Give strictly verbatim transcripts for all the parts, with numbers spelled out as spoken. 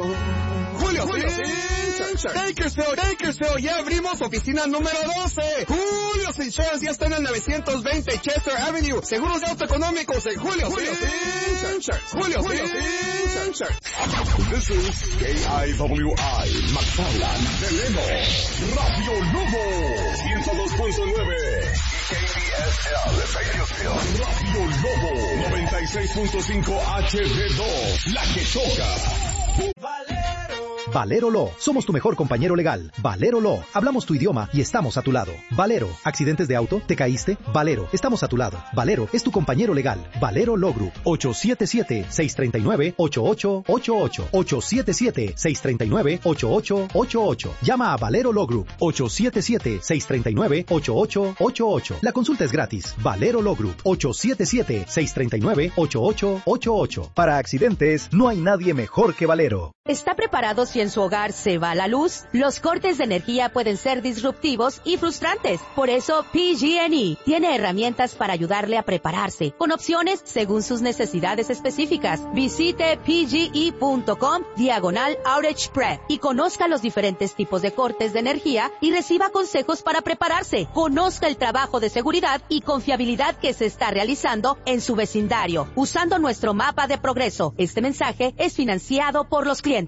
Julio Insurance. Bakersfield, Bakersfield, ya abrimos oficina número doce. Julio Insurance ya está en el novecientos veinte Chester Avenue. Seguros de auto económicos en Julio Insurance. Julio Insurance. This is K I W I, McFarland, Deleno, Radio Lobo, ciento dos punto nueve. K B S L, Bakersfield, Radio Lobo, noventa y seis punto cinco H D dos, la que toca. Valero Law. Somos tu mejor compañero legal. Valero Law. Hablamos tu idioma y estamos a tu lado. Valero. ¿Accidentes de auto? ¿Te caíste? Valero. Estamos a tu lado. Valero es tu compañero legal. Valero Law Group. ocho siete siete, seis tres nueve, ocho ocho ocho ocho. ocho siete siete, seis tres nueve, ocho ocho ocho ocho. Llama a Valero Law Group. ocho siete siete, seis tres nueve, ocho ocho ocho ocho. La consulta es gratis. Valero Law Group. ocho siete siete, seis tres nueve, ocho ocho ocho ocho. Para accidentes, no hay nadie mejor que Valero. ¿Está preparado si en su hogar se va la luz? Los cortes de energía pueden ser disruptivos y frustrantes. Por eso, P G and E tiene herramientas para ayudarle a prepararse, con opciones según sus necesidades específicas. Visite pge.com diagonal outage prep y conozca los diferentes tipos de cortes de energía y reciba consejos para prepararse. Conozca el trabajo de seguridad y confiabilidad que se está realizando en su vecindario, usando nuestro mapa de progreso. Este mensaje es financiado por los clientes.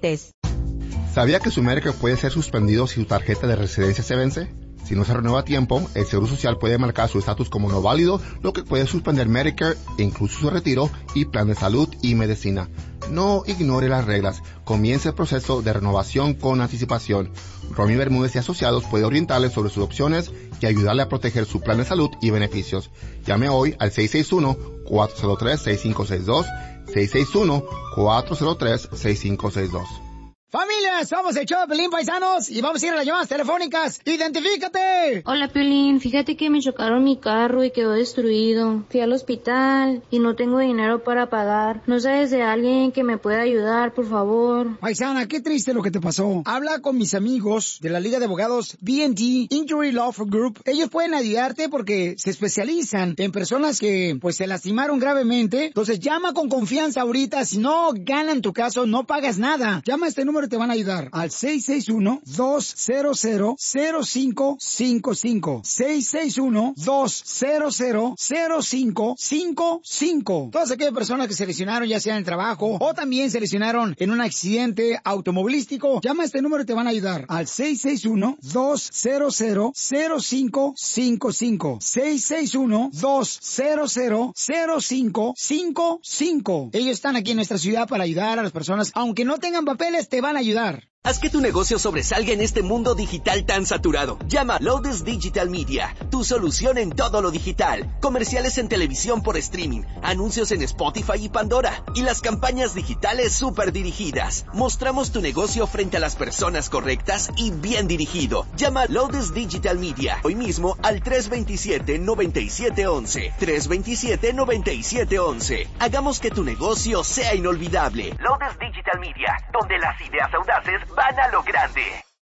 ¿Sabía que su Medicare puede ser suspendido si su tarjeta de residencia se vence? Si no se renueva a tiempo, el Seguro Social puede marcar su estatus como no válido, lo que puede suspender Medicare, incluso su retiro y plan de salud y medicina. No ignore las reglas. Comience el proceso de renovación con anticipación. Romy Bermúdez y Asociados puede orientarle sobre sus opciones y ayudarle a proteger su plan de salud y beneficios. Llame hoy al seis seis uno, cuatro cero tres, seis cinco seis dos, seis seis uno, cuatro cero tres, seis cinco seis dos. Familia, somos el show de Piolín, paisanos, y vamos a ir a las llamadas telefónicas. ¡Identifícate! Hola, Piolín, fíjate que me chocaron mi carro y quedó destruido. Fui al hospital y no tengo dinero para pagar. ¿No sabes de alguien que me pueda ayudar, por favor? Paisana, qué triste lo que te pasó. Habla con mis amigos de la Liga de Abogados B and T Injury Law Group. Ellos pueden ayudarte porque se especializan en personas que, pues, se lastimaron gravemente. Entonces, llama con confianza ahorita. Si no ganan tu caso, no pagas nada. Llama a este número, te van a ayudar al seis seis uno, dos cero cero, cero cinco cinco cinco. seis seis uno, dos cero cero, cero cinco cinco cinco. Todas aquellas personas que se lesionaron ya sea en el trabajo o también se lesionaron en un accidente automovilístico, llama a este número y te van a ayudar al seis seis uno, dos cero cero, cero cinco cinco cinco. seis seis uno, dos cero cero, cero cinco cinco cinco. Ellos están aquí en nuestra ciudad para ayudar a las personas, aunque no tengan papeles, te van a ayudar. Haz que tu negocio sobresalga en este mundo digital tan saturado. Llama a Lotus Digital Media, tu solución en todo lo digital. Comerciales en televisión por streaming, anuncios en Spotify y Pandora, y las campañas digitales súper dirigidas. Mostramos tu negocio frente a las personas correctas y bien dirigido. Llama a Lotus Digital Media hoy mismo al tres dos siete, nueve siete uno uno. tres dos siete, nueve siete uno uno. Hagamos que tu negocio sea inolvidable. Lotus Digital Media, donde las ideas audaces van a lo grande.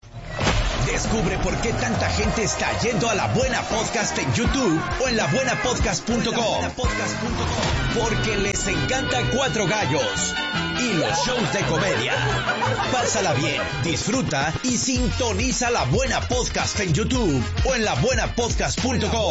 Descubre por qué tanta gente está yendo a La Buena Podcast en YouTube o en la buena podcast punto com. Porque les encanta Cuatro Gallos y los shows de comedia. Pásala bien, disfruta y sintoniza La Buena Podcast en YouTube o en la buena podcast punto com.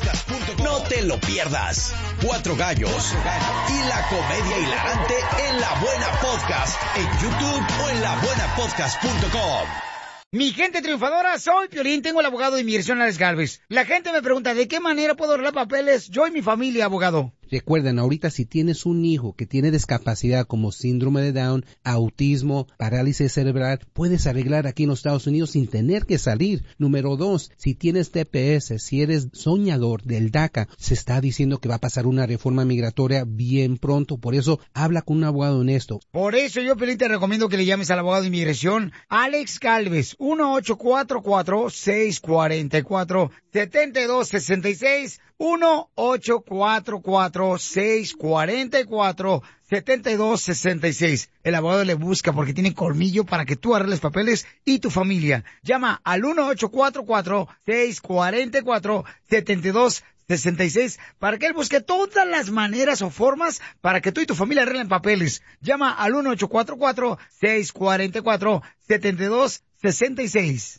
No te lo pierdas. Cuatro Gallos y la comedia hilarante en La Buena Podcast en YouTube o en la buena podcast punto com. Mi gente triunfadora, soy Piolín, tengo el abogado de inmigración Alex Galvez. La gente me pregunta, ¿de qué manera puedo arreglar papeles? Yo y mi familia, abogado. Recuerden, ahorita si tienes un hijo que tiene discapacidad como síndrome de Down, autismo, parálisis cerebral, puedes arreglar aquí en los Estados Unidos sin tener que salir. Número dos, si tienes T P S, si eres soñador del DACA, se está diciendo que va a pasar una reforma migratoria bien pronto. Por eso, habla con un abogado honesto. Por eso yo, Piolín, te recomiendo que le llames al abogado de inmigración Alex Galvez, uno ocho cuatro cuatro, seis cuatro cuatro, siete dos seis seis, uno ocho cuatro cuatro, seis cuatro cuatro, siete dos seis seis. El abogado le busca porque tiene colmillo para que tú arregles papeles y tu familia. Llama al uno ocho cuatro cuatro, seis cuatro cuatro, siete dos sesenta y seis, para que él busque todas las maneras o formas para que tú y tu familia arreglen papeles. Llama al uno ocho cuatro cuatro, seis cuatro cuatro, siete dos seis seis.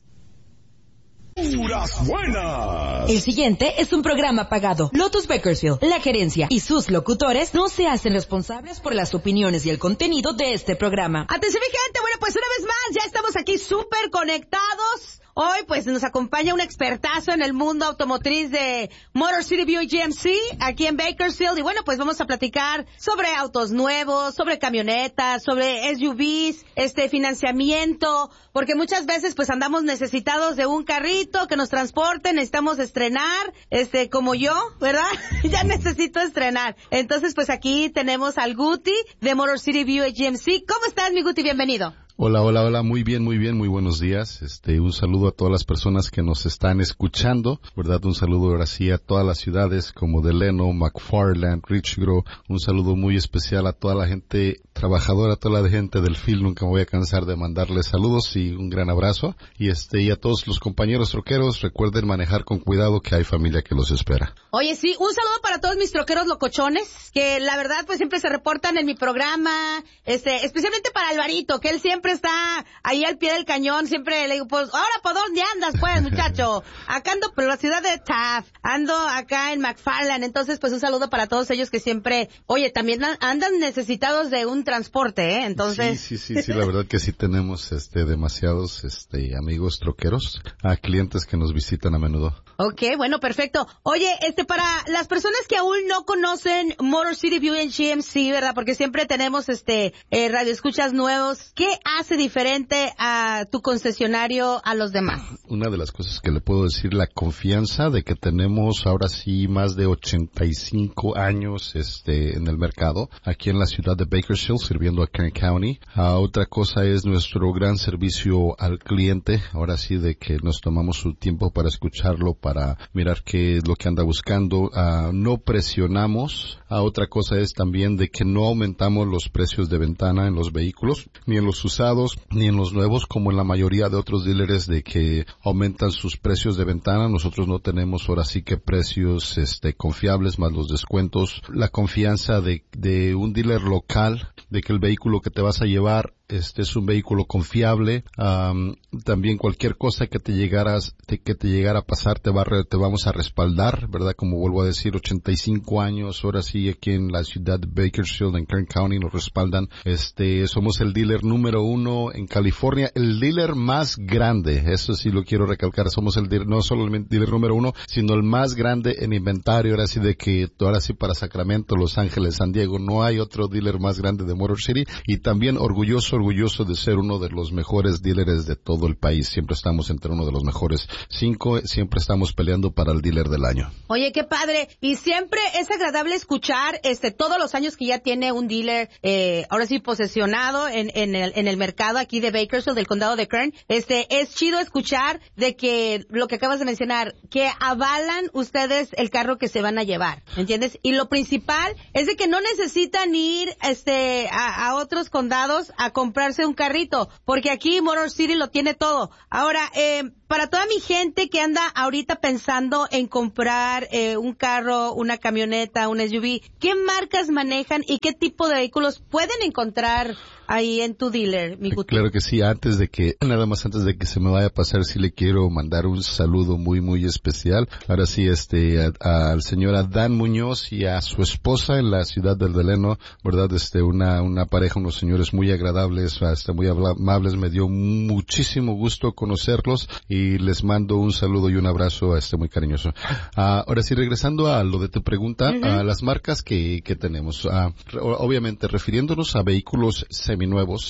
Puras buenas. El siguiente es un programa pagado. Lotus Bakersfield, la gerencia y sus locutores no se hacen responsables por las opiniones y el contenido de este programa. Atención, mi gente, bueno, pues una vez más, ya estamos aquí súper conectados. Hoy, pues, nos acompaña un expertazo en el mundo automotriz de Motor City Buick G M C, aquí en Bakersfield. Y bueno, pues vamos a platicar sobre autos nuevos, sobre camionetas, sobre S U Vs, este, financiamiento, porque muchas veces, pues, andamos necesitados de un carrito que nos transporte, necesitamos estrenar, este, como yo, ¿verdad? Ya necesito estrenar. Entonces, pues, aquí tenemos al Guti de Motor City Buick G M C. ¿Cómo estás, mi Guti? Bienvenido. Hola, hola, hola, muy bien, muy bien, muy buenos días. Este, un saludo a todas las personas que nos están escuchando, ¿verdad? Un saludo ahora sí a todas las ciudades como Delano, McFarland, Richgrove. Un saludo muy especial a toda la gente trabajadora, a toda la gente del field. Nunca me voy a cansar de mandarles saludos y un gran abrazo. Y este, y a todos los compañeros troqueros, recuerden manejar con cuidado que hay familia que los espera. Oye, sí, un saludo para todos mis troqueros locochones, que la verdad, pues siempre se reportan en mi programa, este, especialmente para Alvarito, que él siempre está ahí al pie del cañón, siempre le digo, pues, ahora, ¿por dónde andas, pues, muchacho? Acá ando por la ciudad de Taft, ando acá en McFarland, entonces, pues, un saludo para todos ellos que siempre, oye, también andan necesitados de un transporte, ¿eh? Entonces... Sí, sí, sí, sí, la verdad que sí tenemos, este, demasiados, este, amigos troqueros, a clientes que nos visitan a menudo. Ok, bueno, perfecto. Oye, este, para las personas que aún no conocen Motor City Buick G M C, ¿verdad? Porque siempre tenemos, este, eh, radioescuchas nuevos, ¿qué hace diferente a tu concesionario a los demás? Una de las cosas que le puedo decir, la confianza de que tenemos ahora sí más de ochenta y cinco años este en el mercado, aquí en la ciudad de Bakersfield, sirviendo a Kern County. Uh, otra cosa es nuestro gran servicio al cliente, ahora sí de que nos tomamos su tiempo para escucharlo, para mirar qué es lo que anda buscando. Uh, no presionamos. Uh, otra cosa es también de que no aumentamos los precios de ventana en los vehículos, ni en los usados, ni en los nuevos, como en la mayoría de otros dealers de que aumentan sus precios de ventana. Nosotros no tenemos ahora sí que precios este confiables más los descuentos. La confianza de, de un dealer local, de que el vehículo que te vas a llevar este es un vehículo confiable. Um, también cualquier cosa que te llegaras, te, que te llegara a pasar te va a, te vamos a respaldar, ¿verdad? Como vuelvo a decir, ochenta y cinco años, ahora sí aquí en la ciudad de Bakersfield, en Kern County, nos respaldan. Este, somos el dealer número uno en California, el dealer más grande, eso sí lo quiero recalcar, somos el dealer, no solo el dealer número uno, sino el más grande en inventario, ahora sí de que, ahora sí para Sacramento, Los Ángeles, San Diego, no hay otro dealer más grande de Motor City, y también orgulloso orgulloso de ser uno de los mejores dealers de todo el país. Siempre estamos entre uno de los mejores cinco, siempre estamos peleando para el dealer del año. Oye, qué padre. Y siempre es agradable escuchar este todos los años que ya tiene un dealer, eh, ahora sí posesionado en, en, el, en el mercado aquí de Bakersfield, del condado de Kern. Este, es chido escuchar de que lo que acabas de mencionar, que avalan ustedes el carro que se van a llevar, ¿entiendes? Y lo principal es de que no necesitan ir este a, a otros condados a comprarse un carrito, porque aquí Motor City lo tiene todo. Ahora, eh, para toda mi gente que anda ahorita pensando en comprar eh, un carro, una camioneta, un S U V, ¿qué marcas manejan y qué tipo de vehículos pueden encontrar ahí en tu dealer, mi Guti? Claro que sí, antes de que, nada más antes de que se me vaya a pasar, sí le quiero mandar un saludo muy, muy especial. Ahora sí, este, al señor Adán Muñoz y a su esposa en la ciudad del Delano, ¿verdad? Este, una, una pareja, unos señores muy agradables, este, muy amables, me dio muchísimo gusto conocerlos y les mando un saludo y un abrazo, este, muy cariñoso. Uh, ahora sí, regresando a lo de tu pregunta, uh-huh. a las marcas que, que tenemos, uh, obviamente refiriéndonos a vehículos seminuevos,